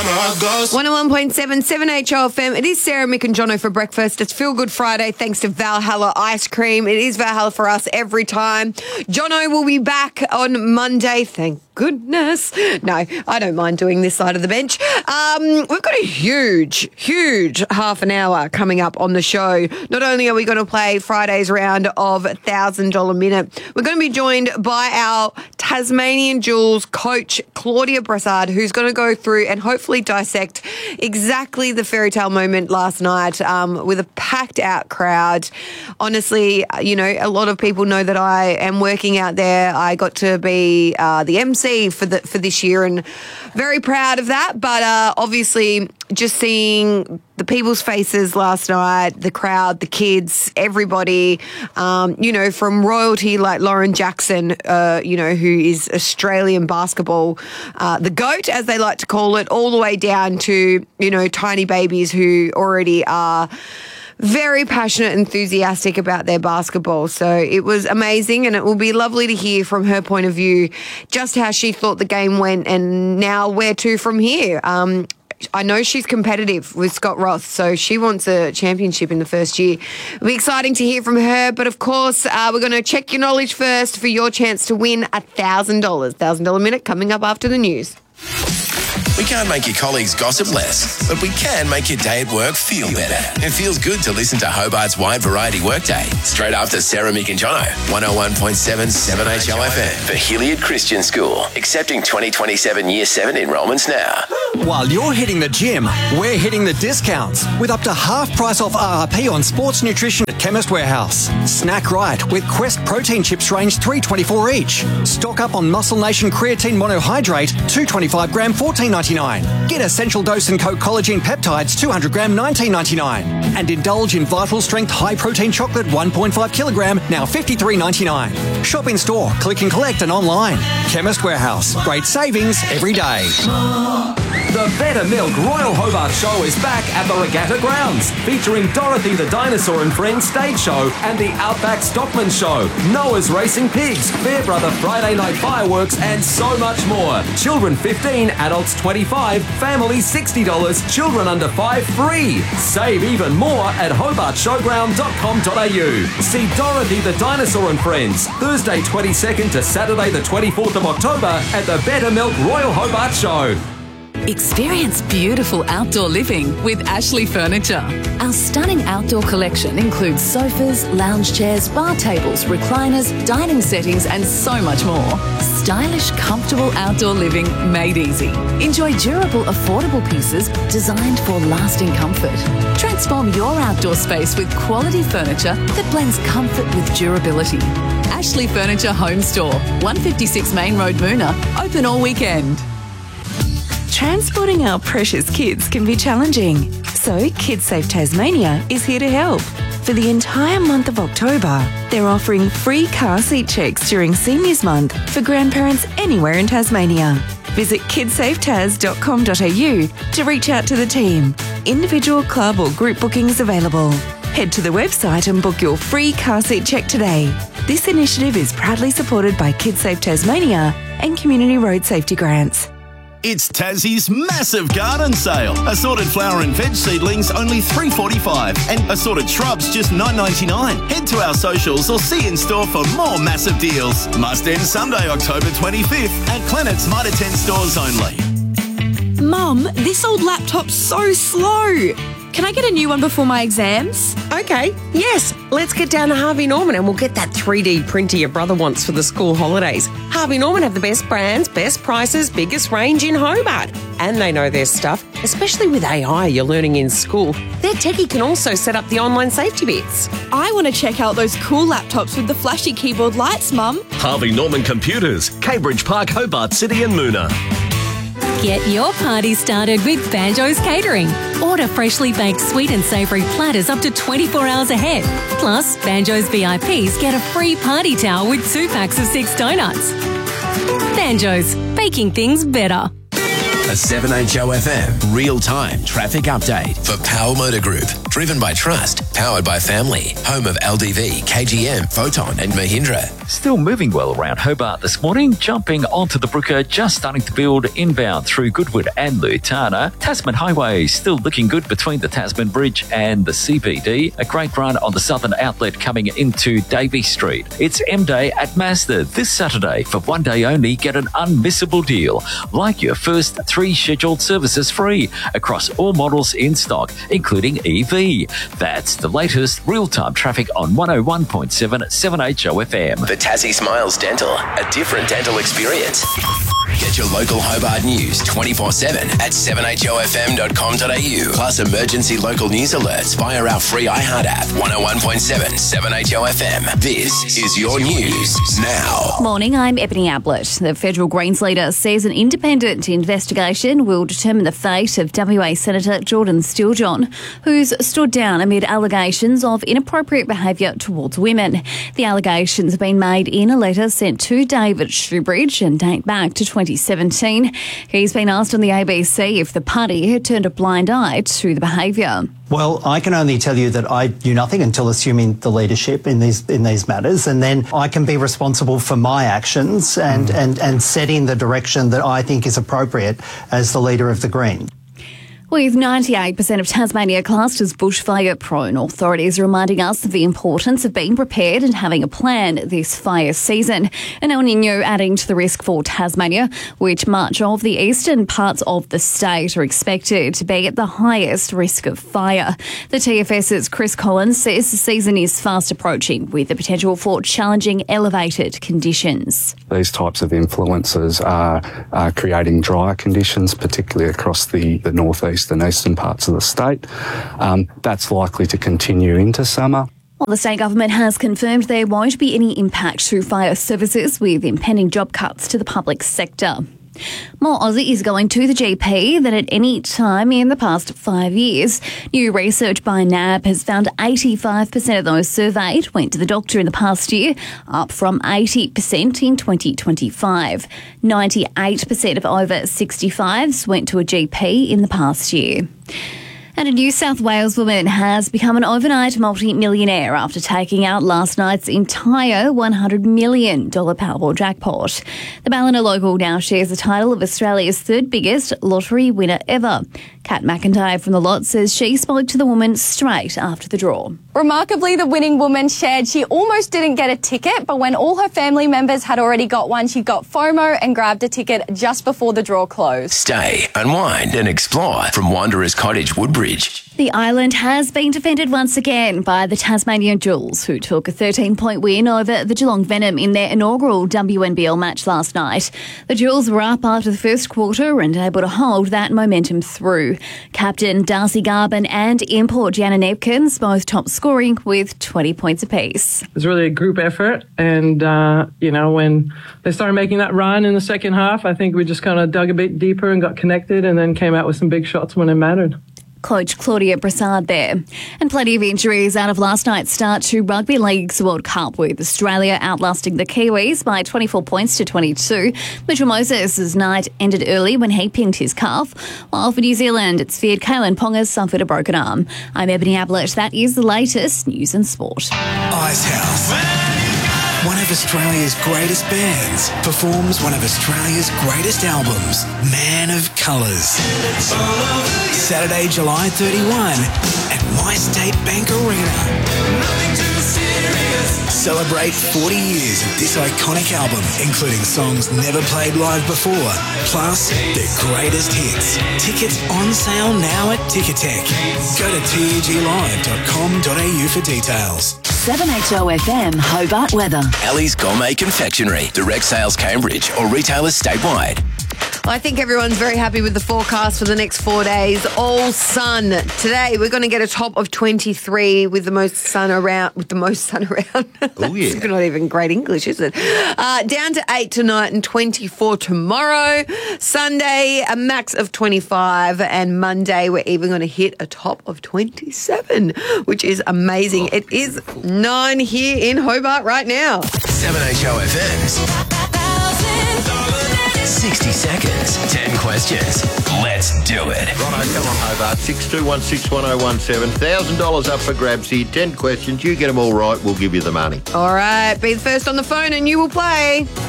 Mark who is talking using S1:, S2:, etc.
S1: 101.7 7HOFM. It is Sarah, Mick and Jono for breakfast. It's Feel Good Friday thanks to Valhalla Ice Cream. It is Valhalla for us every time. Jono will be back on Monday. Thank goodness. No, I don't mind doing this side of the bench. We've got a huge half an hour coming up on the show. Not only are we going to play Friday's round of $1,000 Minute, we're going to be joined by our Tasmanian Jewels coach, Claudia Brassard, who's going to go through and hopefully dissect exactly the fairy tale moment last night with a packed out crowd. Honestly, you know, a lot of people know that I am working out there. I got to be the MC for this year and very proud of that. But obviously just seeing the people's faces last night, the crowd, the kids, everybody, you know, from royalty like Lauren Jackson, you know, who is Australian basketball, the GOAT, as they like to call it, all the way down to, you know, tiny babies who already are very passionate, enthusiastic about their basketball. So it was amazing, and it will be lovely to hear from her point of view just how she thought the game went and now where to from here. I know she's competitive with Scott Roth, so she wants a championship in the first year. It'll be exciting to hear from her, but of course, we're going to check your knowledge first for your chance to win $1,000. $1,000 Minute coming up after the news.
S2: We can't make your colleagues gossip less, but we can make your day at work feel better. It feels good to listen to Hobart's Wide Variety Workday. Straight after Sarah, Mick and Jono. 101.7 7HLFM for Hilliard Christian School. Accepting 2027 Year 7 enrolments now.
S3: While you're hitting the gym, we're hitting the discounts with up to half price off RRP on sports nutrition at Chemist Warehouse. Snack right with Quest protein chips range $3.24 each. Stock up on Muscle Nation creatine monohydrate 225 gram $14.99. Get Essential Dose and Co collagen peptides 200 gram $19.99. And indulge in Vital Strength high protein chocolate 1.5 kilogram now $53.99. Shop in store, click and collect and online. Chemist Warehouse. Great savings every day.
S4: The Better Milk Royal Hobart Show is back at the Regatta Grounds, featuring Dorothy the Dinosaur and Friends stage show and the Outback Stockman Show, Noah's Racing Pigs, Fairbrother Friday Night Fireworks, and so much more. Children 15, adults 25, families $60, children under 5 free. Save even more at hobartshowground.com.au. See Dorothy the Dinosaur and Friends, Thursday 22nd to Saturday the 24th of October at the Better Milk Royal Hobart Show.
S5: Experience beautiful outdoor living with Ashley Furniture. Our stunning outdoor collection includes sofas, lounge chairs, bar tables, recliners, dining settings, and so much more. Stylish, comfortable outdoor living made easy. Enjoy durable, affordable pieces designed for lasting comfort. Transform your outdoor space with quality furniture that blends comfort with durability. Ashley Furniture Home Store, 156 Main Road, Moona, open all weekend.
S6: Transporting our precious kids can be challenging, so KidSafe Tasmania is here to help. For the entire month of October, they're offering free car seat checks during Seniors Month for grandparents anywhere in Tasmania. Visit kidsafetas.com.au to reach out to the team. Individual, club or group bookings available. Head to the website and book your free car seat check today. This initiative is proudly supported by KidSafe Tasmania and Community Road Safety Grants.
S7: It's Tassie's massive garden sale. Assorted flower and veg seedlings only $3.45 and assorted shrubs just $9.99. Head to our socials or see in store for more massive deals. Must end Sunday, October 25th at Planet's Mitre 10 stores only.
S8: Mum, this old laptop's so slow. Can I get a new one before my exams?
S9: Okay, yes. Let's get down to Harvey Norman and we'll get that 3D printer your brother wants for the school holidays. Harvey Norman have the best brands, best prices, biggest range in Hobart. And they know their stuff, especially with AI you're learning in school. Their techie can also set up the online safety bits.
S8: I want to check out those cool laptops with the flashy keyboard lights, Mum.
S10: Harvey Norman Computers, Cambridge Park, Hobart City and Moona.
S11: Get your party started with Banjo's Catering. Order freshly baked sweet and savoury platters up to 24 hours ahead. Plus, Banjo's VIPs get a free party towel with 2 packs of 6 donuts. Banjo's, baking things better.
S2: A 7HOFM real-time traffic update for Power Motor Group. Driven by trust, powered by family. Home of LDV, KGM, Photon and Mahindra.
S12: Still moving well around Hobart this morning, jumping onto the Brooker, just starting to build inbound through Goodwood and Lutana. Tasman Highway still looking good between the Tasman Bridge and the CBD. A great run on the southern outlet coming into Davey Street. It's M-Day at Mazda this Saturday. For one day only, get an unmissable deal. Like your first 3 scheduled services free across all models in stock, including EV. That's the latest real-time traffic on 101.7 7HO FM.
S2: The Tassie Smiles Dental, a different dental experience. Get your local Hobart news 24/7 at 7HOFM.com.au. Plus emergency local news alerts via our free iHeart app. 101.7 7HOFM. This is your news now.
S13: Morning, I'm Ebony Ablett. The federal Greens leader says an independent investigation will determine the fate of WA Senator Jordan Steele-John, who's stood down amid allegations of inappropriate behaviour towards women. The allegations have been made in a letter sent to David Shoebridge and date back to 2017. He's been asked on the ABC if the party had turned a blind eye to the behaviour.
S14: Well, I can only tell you that I do nothing until assuming the leadership in these matters, and then I can be responsible for my actions and setting the direction that I think is appropriate as the leader of the Greens.
S13: With 98% of Tasmania classed as bushfire prone, authorities are reminding us of the importance of being prepared and having a plan this fire season. An El Niño adding to the risk for Tasmania, which much of the eastern parts of the state are expected to be at the highest risk of fire. The TFS's Chris Collins says the season is fast approaching with the potential for challenging elevated conditions.
S15: These types of influences are creating drier conditions, particularly across the northeast and eastern parts of the state. That's likely to continue into summer.
S13: Well, the state government has confirmed there won't be any impact to fire services with impending job cuts to the public sector. More Aussies going to the GP than at any time in the past 5 years. New research by NAB has found 85% of those surveyed went to the doctor in the past year, up from 80% in 2025. 98% of over 65s went to a GP in the past year. And a New South Wales woman has become an overnight multi-millionaire after taking out last night's entire $100 million Powerball jackpot. The Ballina local now shares the title of Australia's third biggest lottery winner ever. Kat McIntyre from The Lot says she spoke to the woman straight after the draw.
S16: Remarkably, the winning woman shared she almost didn't get a ticket, but when all her family members had already got one, she got FOMO and grabbed a ticket just before the draw closed.
S2: Stay, unwind and explore from Wanderers Cottage, Woodbridge.
S13: The island has been defended once again by the Tasmanian Jules, who took a 13-point win over the Geelong Venom in their inaugural WNBL match last night. The Jules were up after the first quarter and able to hold that momentum through. Captain Darcy Garvin and import Gianna Nebkins both top scoring with 20 points apiece.
S17: It was really a group effort, and, when they started making that run in the second half, I think we just kind of dug a bit deeper and got connected and then came out with some big shots when it mattered.
S13: Coach Claudia Brassard there. And plenty of injuries out of last night's start to Rugby League's World Cup, with Australia outlasting the Kiwis by 24 points to 22. Mitchell Moses' night ended early when he pinned his calf, while for New Zealand it's feared Kalen Ponga suffered a broken arm. I'm Ebony Ablett. That is the latest news and sport.
S18: Icehouse, one of Australia's greatest bands, performs one of Australia's greatest albums, Man of Colours. Saturday, July 31 at MyState Bank Arena. Celebrate 40 years of this iconic album, including songs never played live before, plus their greatest hits. Tickets on sale now at Ticketek. Go to tglive.com.au for details.
S5: 7HO FM Hobart weather.
S2: Ellie's Gourmet Confectionery. Direct sales Cambridge or retailers statewide.
S1: I think everyone's very happy with the forecast for the next 4 days. All sun. Today we're going to get a top of 23 with the most sun around. Oh yeah. It's not even great English, is it? Down to 8 tonight and 24 tomorrow. Sunday a max of 25, and Monday we're even going to hit a top of 27, which is amazing. It is 9 here in Hobart right now.
S2: 7HO FM's 60 90 seconds, 10 questions. Let's do it.
S19: Righto, come on, Hobart. 62161017. $1,000 up for grabs here. 10 questions. You get them all right, we'll give you the money.
S1: All right, be the first on the phone and you will play.